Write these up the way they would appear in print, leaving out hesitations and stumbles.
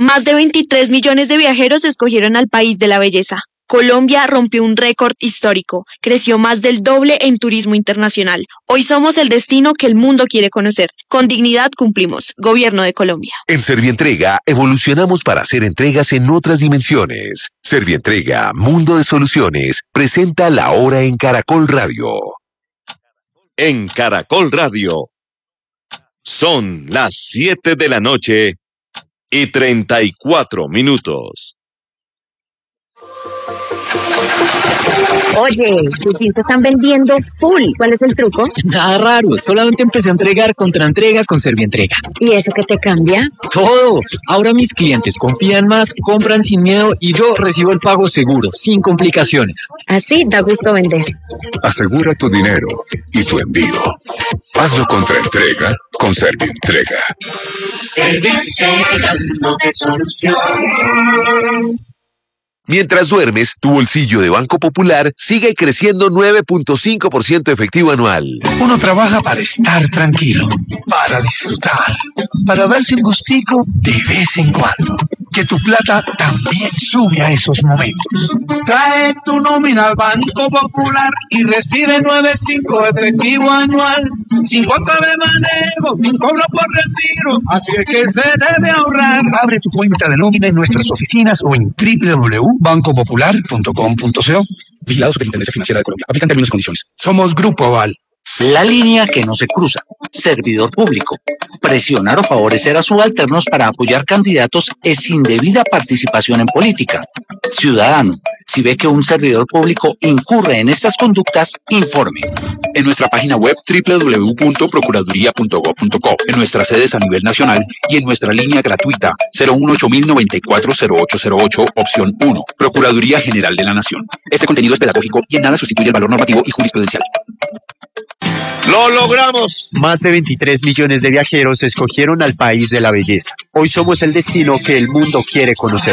Más de 23 millones de viajeros escogieron al país de la belleza. Colombia rompió un récord histórico, creció más del doble en turismo internacional. Hoy somos el destino que el mundo quiere conocer. Con dignidad cumplimos. Gobierno de Colombia. En Servientrega evolucionamos para hacer entregas en otras dimensiones. Servientrega, Mundo de Soluciones, presenta La Hora en Caracol Radio. En Caracol Radio. Son las 7 de la noche y 34 minutos. Oye, tus jeans se están vendiendo full. ¿Cuál es el truco? Nada raro, solamente empecé a entregar contraentrega con Servientrega. ¿Y eso qué te cambia? Todo. Ahora mis clientes confían más, compran sin miedo y yo recibo el pago seguro, sin complicaciones. Así da gusto vender. Asegura tu dinero y tu envío. Hazlo contraentrega con Servientrega. Servientrega, Mundo de Soluciones. Mientras duermes, tu bolsillo de Banco Popular sigue creciendo 9.5% efectivo anual. Uno trabaja para estar tranquilo, para disfrutar, para darse un gustico de vez en cuando. Que tu plata también sube a esos momentos. Trae tu nómina al Banco Popular y recibe 9.5 efectivo anual. Sin costo de manejo, sin cobro por retiro. Así es que se debe ahorrar. Abre tu cuenta de nómina en nuestras oficinas o en www.bancopopular.com.co. Vigilado Superintendencia Financiera de Colombia. Aplican términos y condiciones. Somos Grupo Aval. La línea que no se cruza. Servidor público. Presionar o favorecer a subalternos para apoyar candidatos es indebida participación en política. Ciudadano, si ve que un servidor público incurre en estas conductas, informe. En nuestra página web www.procuraduría.gov.co, en nuestras sedes a nivel nacional y en nuestra línea gratuita 018-094-0808, opción 1, Procuraduría General de la Nación. Este contenido es pedagógico y en nada sustituye el valor normativo y jurisprudencial. ¡Lo logramos! Más de 23 millones de viajeros escogieron al país de la belleza. Hoy somos el destino que el mundo quiere conocer.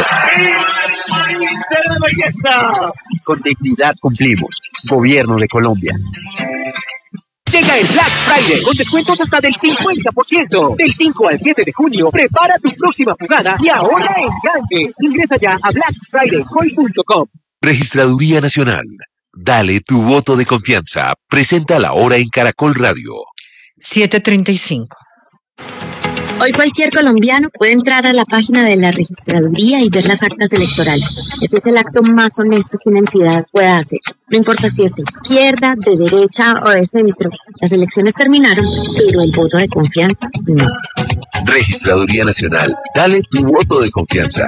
Con dignidad cumplimos. Gobierno de Colombia. Llega el Black Friday con descuentos hasta del 50%. Del 5 al 7 de junio, prepara tu próxima jugada y ahorra en grande. Ingresa ya a blackfridayhoy.com. Registraduría Nacional. Dale tu voto de confianza. Presenta La Hora en Caracol Radio. 7:35. Hoy cualquier colombiano puede entrar a la página de la registraduría y ver las actas electorales. Eso es el acto más honesto que una entidad pueda hacer. No importa si es de izquierda, de derecha o de centro. Las elecciones terminaron, pero el voto de confianza no. Registraduría Nacional. Dale tu voto de confianza.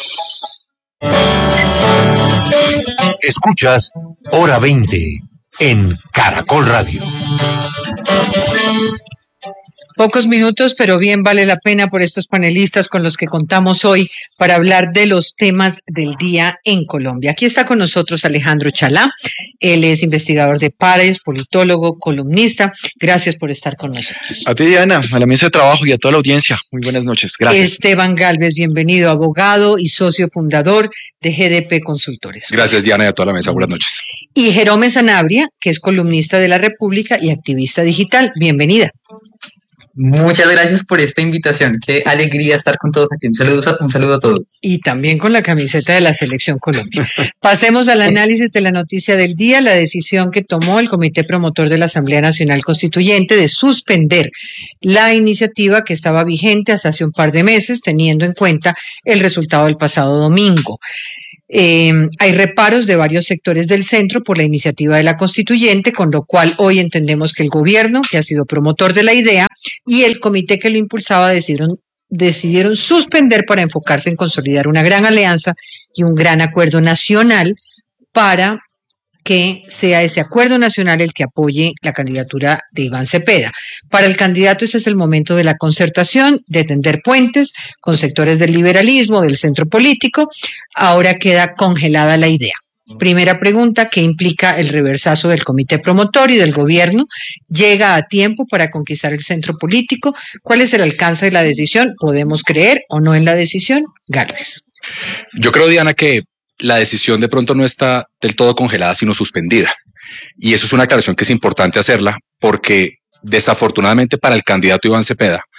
Escuchas Hora 20 en Caracol Radio. Pocos minutos, pero bien vale la pena por estos panelistas con los que contamos hoy para hablar de los temas del día en Colombia. Aquí está con nosotros Alejandro Chalá. Él es investigador de pares, politólogo, columnista. Gracias por estar con nosotros. A ti, Diana, a la mesa de trabajo y a toda la audiencia. Muy buenas noches. Gracias. Esteban Galvez, bienvenido, abogado y socio fundador de GDP Consultores. Gracias, Diana, y a toda la mesa. Buenas noches. Y Jerome Sanabria, que es columnista de La República y activista digital. Bienvenida. Muchas gracias por esta invitación. Qué alegría estar con todos aquí. Un saludo a todos. Y también con la camiseta de la Selección Colombia. Pasemos al análisis de la noticia del día, la decisión que tomó el Comité Promotor de la Asamblea Nacional Constituyente de suspender la iniciativa que estaba vigente hasta hace un par de meses, teniendo en cuenta el resultado del pasado domingo. Hay reparos de varios sectores del centro por la iniciativa de la constituyente, con lo cual hoy entendemos que el gobierno, que ha sido promotor de la idea, y el comité que lo impulsaba decidieron suspender para enfocarse en consolidar una gran alianza y un gran acuerdo nacional para que sea ese acuerdo nacional el que apoye la candidatura de Iván Cepeda. Para el candidato ese es el momento de la concertación, de tender puentes con sectores del liberalismo, del centro político. Ahora queda congelada la idea. Primera pregunta, ¿qué implica el reversazo del comité promotor y del gobierno? ¿Llega a tiempo para conquistar el centro político? ¿Cuál es el alcance de la decisión? ¿Podemos creer o no en la decisión? Gálvez. Yo creo, Diana, que la decisión de pronto no está del todo congelada, sino suspendida. Y eso es una aclaración que es importante hacerla porque desafortunadamente para el candidato Iván Cepeda,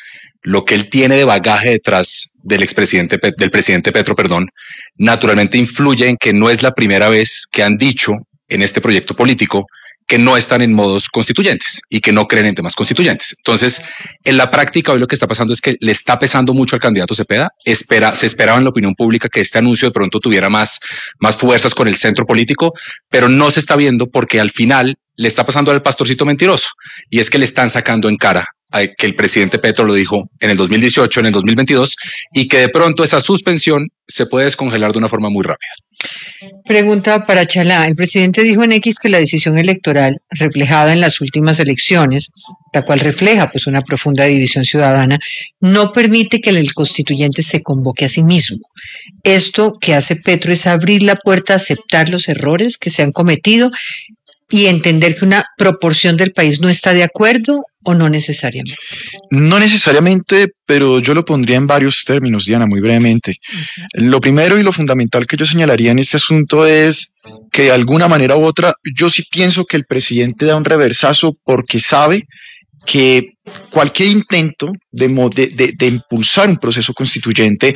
lo que él tiene de bagaje detrás del presidente Petro, naturalmente influye en que no es la primera vez que han dicho en este proyecto político que no están en modos constituyentes y que no creen en temas constituyentes. Entonces, en la práctica hoy lo que está pasando es que le está pesando mucho al candidato Cepeda. Se esperaba en la opinión pública que este anuncio de pronto tuviera más fuerzas con el centro político, pero no se está viendo porque al final le está pasando al pastorcito mentiroso, y es que le están sacando en cara que el presidente Petro lo dijo en el 2018, en el 2022, y que de pronto esa suspensión se puede descongelar de una forma muy rápida. Pregunta para Chalá. El presidente dijo en X que la decisión electoral reflejada en las últimas elecciones, la cual refleja pues una profunda división ciudadana, no permite que el constituyente se convoque a sí mismo. Esto que hace Petro es abrir la puerta a aceptar los errores que se han cometido y entender que una proporción del país no está de acuerdo, o no necesariamente. No necesariamente, pero yo lo pondría en varios términos, Diana, muy brevemente. Lo primero y lo fundamental que yo señalaría en este asunto es que de alguna manera u otra yo sí pienso que el presidente da un reversazo porque sabe que cualquier intento de impulsar un proceso constituyente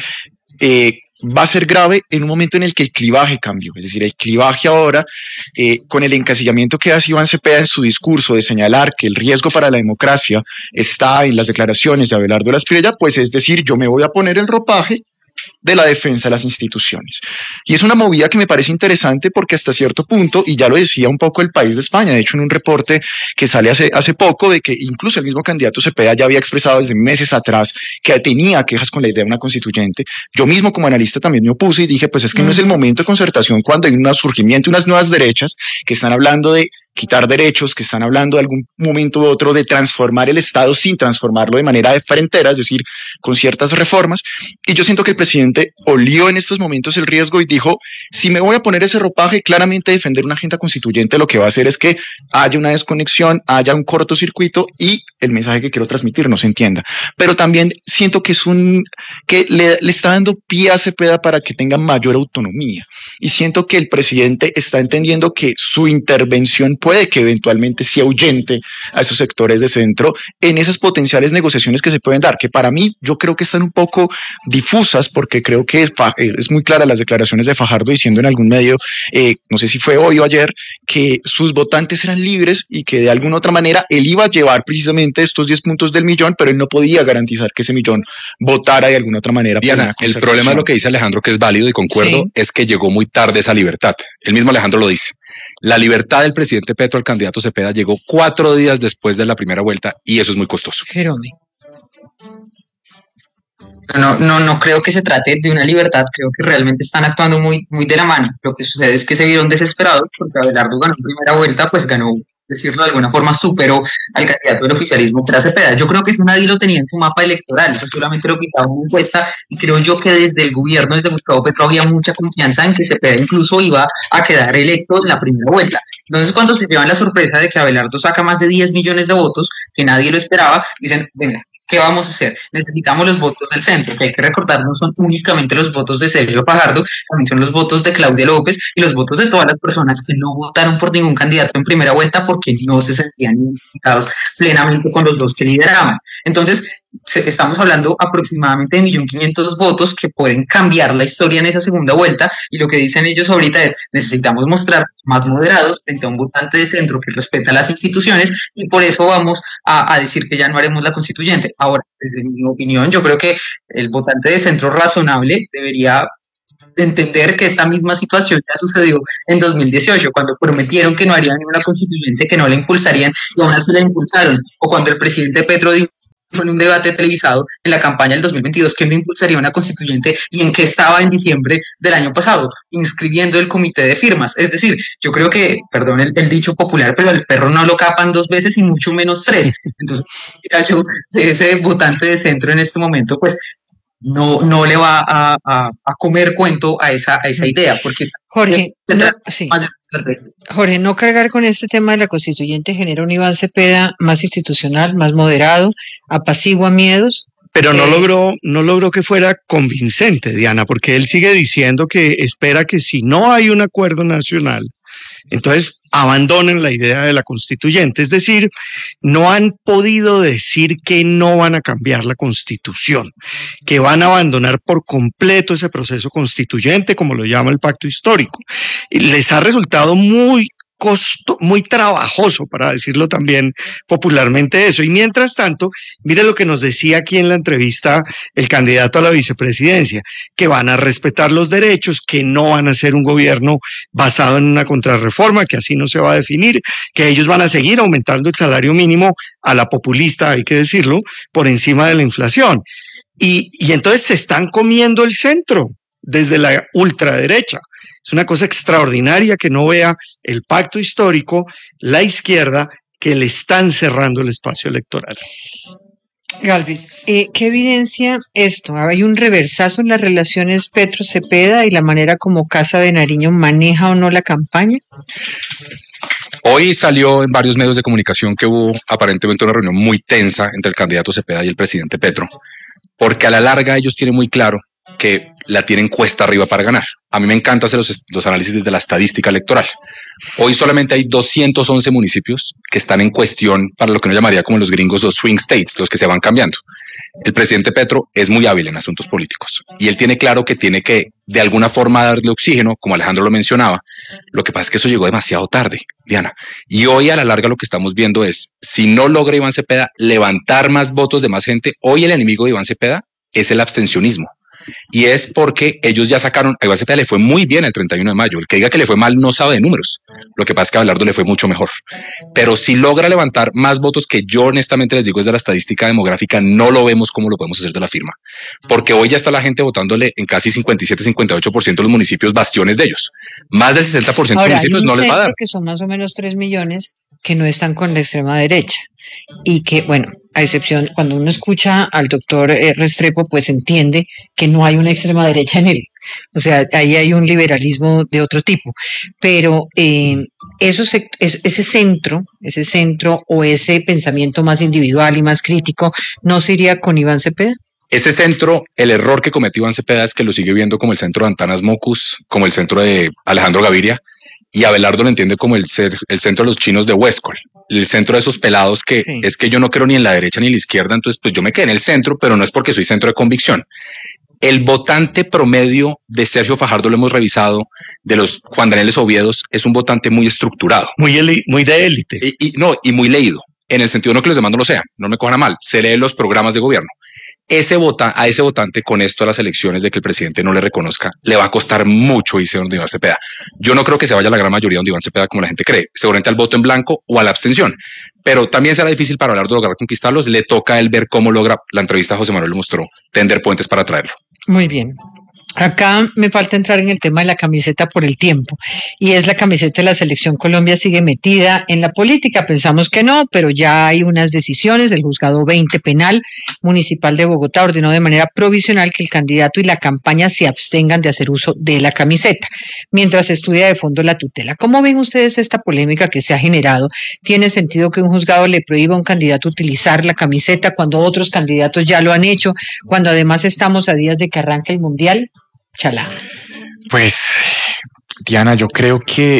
va a ser grave en un momento en el que el clivaje cambió. Es decir, el clivaje ahora, con el encasillamiento que hace Iván Cepeda en su discurso de señalar que el riesgo para la democracia está en las declaraciones de Abelardo Lasprilla, pues es decir, yo me voy a poner el ropaje de la defensa de las instituciones. Y es una movida que me parece interesante porque hasta cierto punto, y ya lo decía un poco El País de España, de hecho en un reporte que sale hace poco, de que incluso el mismo candidato Cepeda ya había expresado desde meses atrás que tenía quejas con la idea de una constituyente. Yo mismo como analista también me opuse y dije, pues es que no es el momento de concertación cuando hay un surgimiento de unas nuevas derechas que están hablando de quitar derechos, que están hablando de algún momento u otro de transformar el Estado sin transformarlo de manera diferentera, es decir, con ciertas reformas. Y yo siento que el presidente olió en estos momentos el riesgo y dijo, si me voy a poner ese ropaje, claramente defender una agenda constituyente lo que va a hacer es que haya una desconexión, haya un cortocircuito y el mensaje que quiero transmitir no se entienda. Pero también siento que que le está dando pie a Cepeda para que tenga mayor autonomía. Y siento que el presidente está entendiendo que su intervención puede que eventualmente se ahuyente a esos sectores de centro en esas potenciales negociaciones que se pueden dar, que para mí yo creo que están un poco difusas porque creo que es muy clara las declaraciones de Fajardo diciendo en algún medio, no sé si fue hoy o ayer, que sus votantes eran libres y que de alguna otra manera él iba a llevar precisamente estos 10 puntos del millón, pero él no podía garantizar que ese millón votara de alguna otra manera. Diana, el problema es lo que dice Alejandro, que es válido y concuerdo, sí, es que llegó muy tarde esa libertad. El mismo Alejandro lo dice. La libertad del presidente Petro al candidato Cepeda llegó 4 días después de la primera vuelta y eso es muy costoso. Jerome. No creo que se trate de una libertad, creo que realmente están actuando muy de la mano. Lo que sucede es que se vieron desesperados porque Abelardo ganó en primera vuelta, pues ganó, decirlo de alguna forma, superó al candidato del oficialismo que era Cepeda. Yo creo que eso nadie lo tenía en su mapa electoral, eso solamente lo quitaba una encuesta y creo yo que desde el gobierno, desde Gustavo Petro, había mucha confianza en que Cepeda incluso iba a quedar electo en la primera vuelta. Entonces, cuando se llevan la sorpresa de que Abelardo saca más de 10 millones de votos, que nadie lo esperaba, dicen, venga, ¿qué vamos a hacer? Necesitamos los votos del centro, que hay que recordar no son únicamente los votos de Sergio Fajardo, también son los votos de Claudia López y los votos de todas las personas que no votaron por ningún candidato en primera vuelta porque no se sentían identificados plenamente con los dos que lideraban. Entonces, estamos hablando aproximadamente de 1.500.000 votos que pueden cambiar la historia en esa segunda vuelta y lo que dicen ellos ahorita es necesitamos mostrar más moderados frente a un votante de centro que respeta las instituciones y por eso vamos a decir que ya no haremos la constituyente. Ahora, desde mi opinión, yo creo que el votante de centro razonable debería entender que esta misma situación ya sucedió en 2018, cuando prometieron que no harían una constituyente, que no la impulsarían y aún así la impulsaron, o cuando el presidente Petro dijo en un debate televisado en la campaña del 2022 que no impulsaría una constituyente y en que estaba en diciembre del año pasado, inscribiendo el comité de firmas. Es decir, yo creo que, perdón el dicho popular, pero el perro no lo capan 2 veces y mucho menos 3. Entonces, yo de ese votante de centro en este momento, pues no le va a comer cuento a esa idea, porque Jorge, no cargar con este tema de la constituyente genera un Iván Cepeda más institucional, más moderado, apacigua miedos. Pero no logró que fuera convincente, Diana, porque él sigue diciendo que espera que si no hay un acuerdo nacional, entonces abandonen la idea de la constituyente. Es decir, no han podido decir que no van a cambiar la constitución, que van a abandonar por completo ese proceso constituyente, como lo llama el pacto histórico. Y les ha resultado muy trabajoso, para decirlo también popularmente eso. Y mientras tanto, mire lo que nos decía aquí en la entrevista el candidato a la vicepresidencia, que van a respetar los derechos, que no van a ser un gobierno basado en una contrarreforma, que así no se va a definir, que ellos van a seguir aumentando el salario mínimo a la populista, hay que decirlo, por encima de la inflación. Y entonces se están comiendo el centro desde la ultraderecha. Es una cosa extraordinaria que no vea el pacto histórico, la izquierda, que le están cerrando el espacio electoral. Galvis, ¿qué evidencia esto? ¿Hay un reversazo en las relaciones Petro-Cepeda y la manera como Casa de Nariño maneja o no la campaña? Hoy salió en varios medios de comunicación que hubo aparentemente una reunión muy tensa entre el candidato Cepeda y el presidente Petro, porque a la larga ellos tienen muy claro que la tienen cuesta arriba para ganar. A mí me encanta hacer los análisis desde la estadística electoral. Hoy solamente hay 211 municipios que están en cuestión para lo que uno llamaría como los gringos los swing states, los que se van cambiando. El presidente Petro es muy hábil en asuntos políticos y él tiene claro que tiene que de alguna forma darle oxígeno, como Alejandro lo mencionaba. Lo que pasa es que eso llegó demasiado tarde, Diana. Y hoy a la larga lo que estamos viendo es, si no logra Iván Cepeda levantar más votos de más gente, hoy el enemigo de Iván Cepeda es el abstencionismo. Y es porque ellos ya sacaron, a Iván Cepeda le fue muy bien el 31 de mayo. El que diga que le fue mal no sabe de números. Lo que pasa es que a Abelardo le fue mucho mejor. Pero si logra levantar más votos, que yo honestamente les digo desde la estadística demográfica, no lo vemos como lo podemos hacer de la firma. Porque hoy ya está la gente votándole en casi 57-58% de los municipios bastiones de ellos. Más del 60% de los municipios no les va a dar. Que son más o menos 3 millones que no están con la extrema derecha. Y que, bueno, a excepción, cuando uno escucha al doctor Restrepo, pues entiende que no hay una extrema derecha en él. O sea, ahí hay un liberalismo de otro tipo. Pero ese centro o ese pensamiento más individual y más crítico, ¿no se iría con Iván Cepeda? Ese centro, el error que cometió Iván Cepeda es que lo sigue viendo como el centro de Antanas Mocus, como el centro de Alejandro Gaviria, y Abelardo lo entiende como el centro de los chinos de Huéscol, el centro de esos pelados que sí. Es que yo no creo ni en la derecha ni en la izquierda, entonces pues yo me quedé en el centro, pero no es porque soy centro de convicción. El votante promedio de Sergio Fajardo, lo hemos revisado, de los Juan Daniel Oviedos, es un votante muy estructurado. Muy de élite. Y muy leído, en el sentido no que los demás no lo sean, no me cojan a mal, se lee los programas de gobierno. A ese votante con esto a las elecciones de que el presidente no le reconozca, le va a costar mucho irse donde Iván Cepeda. Yo no creo que se vaya la gran mayoría donde Iván Cepeda como la gente cree, seguramente al voto en blanco o a la abstención, pero también será difícil para Abelardo lograr conquistarlos. Le toca a él ver cómo logra, la entrevista a José Manuel lo mostró, tender puentes para traerlo. Muy bien. Acá me falta entrar en el tema de la camiseta por el tiempo, y es la camiseta de la Selección Colombia sigue metida en la política. Pensamos que no, pero ya hay unas decisiones. El juzgado 20 penal municipal de Bogotá ordenó de manera provisional que el candidato y la campaña se abstengan de hacer uso de la camiseta, mientras se estudia de fondo la tutela. ¿Cómo ven ustedes esta polémica que se ha generado? ¿Tiene sentido que un juzgado le prohíba a un candidato utilizar la camiseta cuando otros candidatos ya lo han hecho, cuando además estamos a días de que arranque el Mundial? Chalá. Pues, Diana, yo creo que,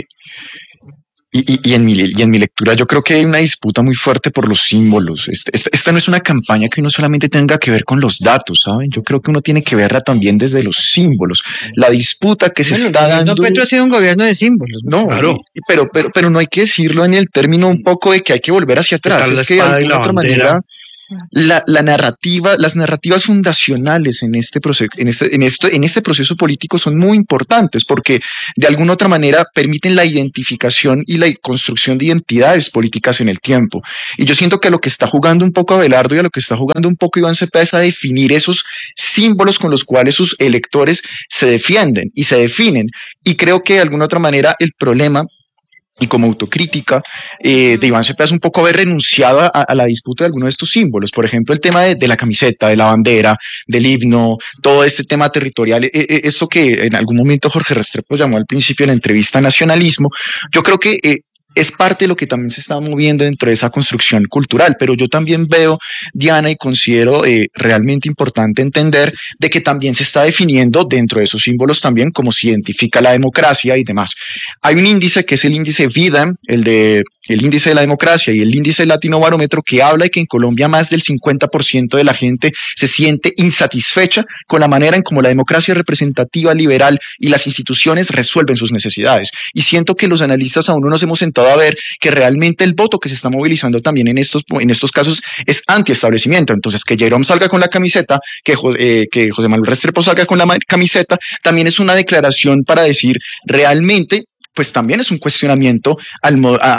y en mi lectura, yo creo que hay una disputa muy fuerte por los símbolos. Esta no es una campaña que uno solamente tenga que ver con los datos, ¿saben? Yo creo que uno tiene que verla también desde los símbolos. La disputa que se está dando. No, Petro ha sido un gobierno de símbolos. No, claro. Pero no hay que decirlo en el término un poco de que hay que volver hacia atrás. Es que de alguna otra manera. Las narrativas fundacionales en este proceso político son muy importantes porque de alguna otra manera permiten la identificación y la construcción de identidades políticas en el tiempo. Y yo siento que a lo que está jugando un poco Abelardo y a lo que está jugando un poco Iván Cepeda es a definir esos símbolos con los cuales sus electores se defienden y se definen. Y creo que de alguna otra manera el problema, y como autocrítica de Iván Cepeda, es un poco haber renunciado a la disputa de algunos de estos símbolos. Por ejemplo, el tema de la camiseta, de la bandera, del himno, todo este tema territorial, esto que en algún momento Jorge Restrepo llamó al principio de la entrevista nacionalismo. Yo creo que es parte de lo que también se está moviendo dentro de esa construcción cultural, pero yo también veo, Diana, y considero realmente importante entender de que también se está definiendo dentro de esos símbolos también cómo se identifica la democracia y demás. Hay un índice que es el índice VIDA, el índice de la democracia y el índice Latino Barómetro, que habla de que en Colombia más del 50% de la gente se siente insatisfecha con la manera en cómo la democracia representativa, liberal y las instituciones resuelven sus necesidades. Y siento que los analistas aún no nos hemos sentado a ver que realmente el voto que se está movilizando también en estos casos es antiestablecimiento. Entonces, que Jerome salga con la camiseta, que José Manuel Restrepo salga con la camiseta, también es una declaración para decir realmente, pues también es un cuestionamiento a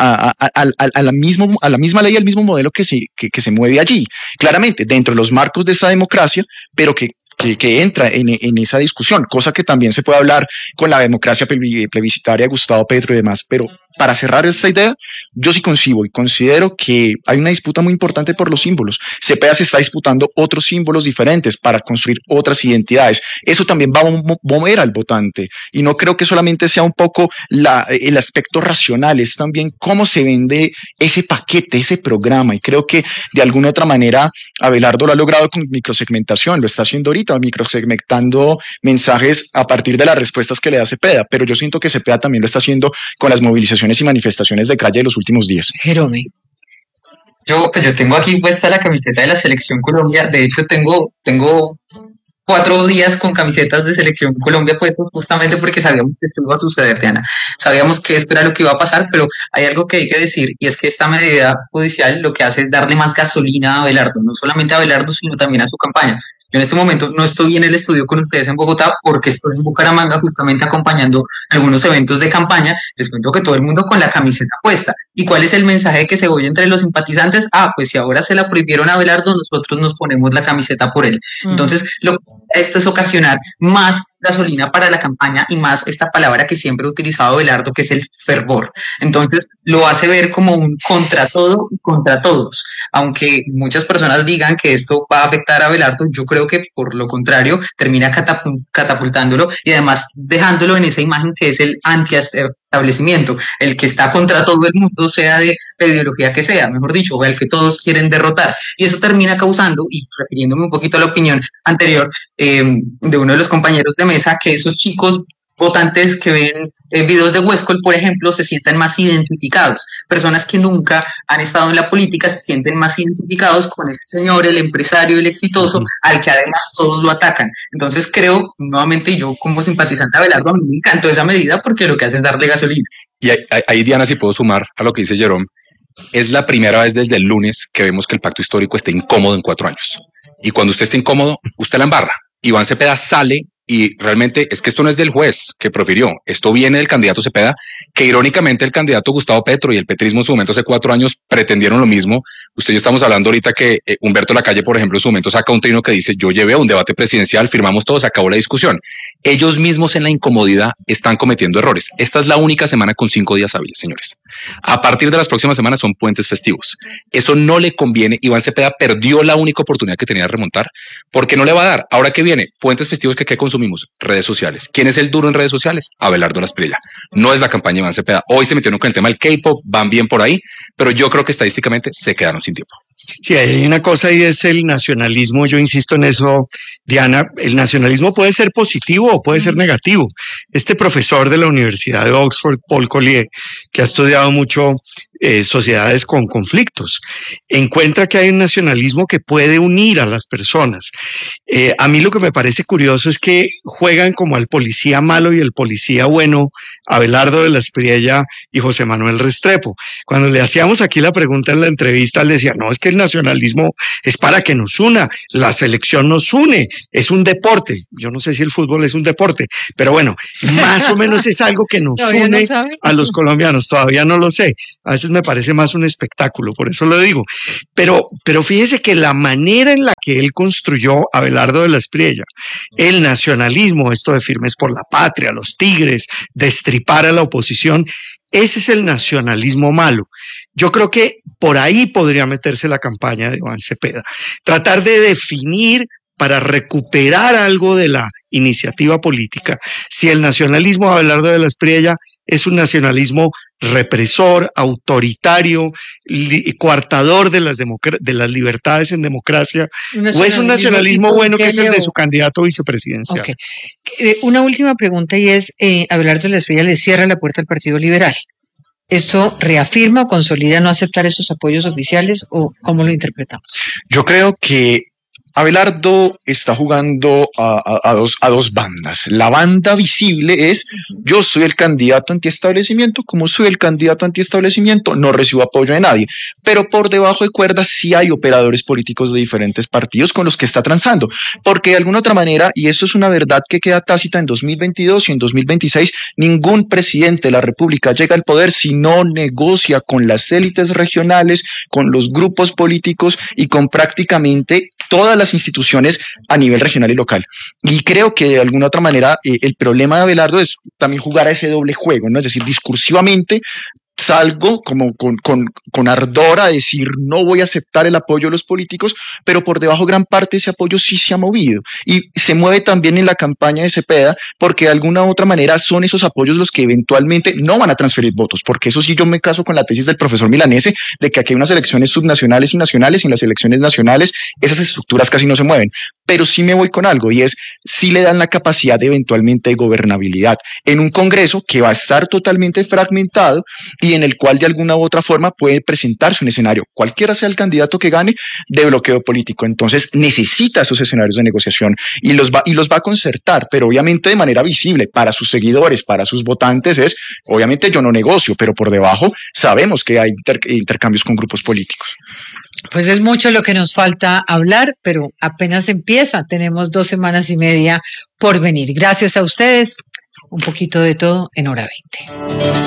la misma ley, al mismo modelo que se mueve allí. Claramente, dentro de los marcos de esa democracia, pero que entra en esa discusión, cosa que también se puede hablar con la democracia plebiscitaria de Gustavo Petro y demás. Pero para cerrar esta idea, yo sí concibo y considero que hay una disputa muy importante por los símbolos. Cepeda se está disputando otros símbolos diferentes para construir otras identidades. Eso también va a mover al votante, y no creo que solamente sea un poco el aspecto racional, es también cómo se vende ese paquete, ese programa, y creo que de alguna otra manera Abelardo lo ha logrado con microsegmentación, lo está haciendo ahorita, microsegmentando mensajes a partir de las respuestas que le da Cepeda, pero yo siento que Cepeda también lo está haciendo con las movilizaciones y manifestaciones de calle de los últimos días. Jerome. Yo tengo aquí puesta la camiseta de la Selección Colombia. De hecho, tengo 4 días con camisetas de Selección Colombia, pues justamente porque sabíamos que esto iba a suceder, Diana. Sabíamos que esto era lo que iba a pasar, pero hay algo que hay que decir, y es que esta medida judicial lo que hace es darle más gasolina a Abelardo, no solamente a Abelardo, sino también a su campaña. Yo en este momento no estoy en el estudio con ustedes en Bogotá porque estoy en Bucaramanga justamente acompañando algunos eventos de campaña. Les cuento que todo el mundo con la camiseta puesta. ¿Y cuál es el mensaje que se oye entre los simpatizantes? Pues si ahora se la prohibieron a Abelardo, nosotros nos ponemos la camiseta por él. Entonces, esto es ocasionar más gasolina para la campaña y más esta palabra que siempre ha utilizado Abelardo, que es el fervor. Entonces, lo hace ver como un contra todo y contra todos. Aunque muchas personas digan que esto va a afectar a Abelardo, yo creo que por lo contrario termina catapultándolo y además dejándolo en esa imagen que es el antiestablecimiento, el que está contra todo el mundo, sea de la ideología que sea, mejor dicho, o el que todos quieren derrotar. Y eso termina causando, y refiriéndome un poquito a la opinión anterior de uno de los compañeros de mesa, que esos chicos votantes que ven videos de Huescol, por ejemplo, se sientan más identificados. Personas que nunca han estado en la política se sienten más identificados con ese señor, el empresario, el exitoso, al que además todos lo atacan. Entonces creo, nuevamente, yo como simpatizante de Abelardo, a mí me encantó esa medida porque lo que hace es darle gasolina. Y ahí, Diana, si puedo sumar a lo que dice Jerome, es la primera vez desde el lunes que vemos que el pacto histórico está incómodo en 4 años. Y cuando usted está incómodo, usted la embarra. Iván Cepeda sale y realmente es que esto no es del juez que profirió, esto viene del candidato Cepeda, que irónicamente el candidato Gustavo Petro y el petrismo en su momento hace 4 años pretendieron lo mismo. Usted y yo estamos hablando ahorita que Humberto Lacalle, por ejemplo, en su momento saca un trino que dice: yo llevé a un debate presidencial, firmamos todos, acabó la discusión. Ellos mismos en la incomodidad están cometiendo errores. Esta es la única semana con 5 días hábiles, señores. A partir de las próximas semanas son puentes festivos. Eso no le conviene. Iván Cepeda perdió la única oportunidad que tenía de remontar, porque no le va a dar. Ahora que viene, puentes festivos, que consumimos redes sociales. ¿Quién es el duro en redes sociales? Abelardo Lasprilla. No es la campaña de Iván Cepeda. Hoy se metieron con el tema del K-pop, van bien por ahí, pero yo creo que estadísticamente se quedaron sin tiempo. Sí, hay una cosa y es el nacionalismo. Yo insisto en eso, Diana. El nacionalismo puede ser positivo o puede ser negativo. Este profesor de la Universidad de Oxford, Paul Collier, que ha estudiado mucho sociedades con conflictos, encuentra que hay un nacionalismo que puede unir a las personas. A mí lo que me parece curioso es que juegan como al policía malo y el policía bueno, Abelardo de la Espriella y José Manuel Restrepo. Cuando le hacíamos aquí la pregunta en la entrevista, él decía: no, es que el nacionalismo es para que nos una, la selección nos une, es un deporte. Yo no sé si el fútbol es un deporte, pero bueno, más o menos es algo que nos une a los colombianos. Todavía no lo sé. A veces me parece más un espectáculo, por eso lo digo. Pero fíjese que la manera en la que él construyó, Abelardo de la Espriella, el nacionalismo, esto de Firmes por la Patria, los tigres, destripar a la oposición, ese es el nacionalismo malo. Yo creo que por ahí podría meterse la campaña de Iván Cepeda. Tratar de definir para recuperar algo de la iniciativa política, si el nacionalismo de Abelardo de la Espriella es un nacionalismo represor, autoritario, coartador de las libertades en democracia, o es un nacionalismo bueno que es el de su candidato vicepresidencial. Okay. Una última pregunta y es, Abelardo de la Espriella le cierra la puerta al Partido Liberal. ¿Esto reafirma o consolida no aceptar esos apoyos oficiales o cómo lo interpretamos? Yo creo que Abelardo está jugando a dos bandas. La banda visible es: yo soy el candidato antiestablecimiento, como soy el candidato antiestablecimiento, no recibo apoyo de nadie. Pero por debajo de cuerdas sí hay operadores políticos de diferentes partidos con los que está transando. Porque de alguna otra manera, y eso es una verdad que queda tácita en 2022 y en 2026, ningún presidente de la República llega al poder si no negocia con las élites regionales, con los grupos políticos y con prácticamente todas las instituciones a nivel regional y local. Y creo que de alguna otra manera el problema de Abelardo es también jugar a ese doble juego, ¿no? Es decir, discursivamente salgo como con ardor a decir no voy a aceptar el apoyo de los políticos, pero por debajo gran parte de ese apoyo sí se ha movido y se mueve también en la campaña de Cepeda, porque de alguna u otra manera son esos apoyos los que eventualmente no van a transferir votos, porque eso sí yo me caso con la tesis del profesor Milanese de que aquí hay unas elecciones subnacionales y nacionales, y en las elecciones nacionales esas estructuras casi no se mueven, pero sí me voy con algo y es sí le dan la capacidad de eventualmente de gobernabilidad en un Congreso que va a estar totalmente fragmentado y en el cual de alguna u otra forma puede presentarse un escenario, cualquiera sea el candidato que gane, de bloqueo político. Entonces necesita esos escenarios de negociación y los va a concertar, pero obviamente de manera visible para sus seguidores, para sus votantes es, obviamente yo no negocio, pero por debajo sabemos que hay intercambios con grupos políticos. Pues es mucho lo que nos falta hablar, pero apenas empieza, tenemos 2 semanas y media por venir. Gracias a ustedes, un poquito de todo en Hora 20.